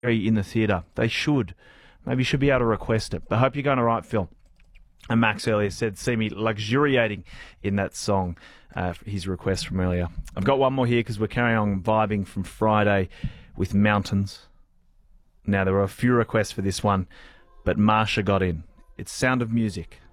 in the theatre. They should. Maybe you should be able to request it. But I hope you're going all right, Phil. And Max earlier said, see me luxuriating in that song, his request from earlier. I've got one more here because we're carrying on vibing from Friday with Mountains. Now, there were a few requests for this one, but Marsha got in. It's Sound of Music.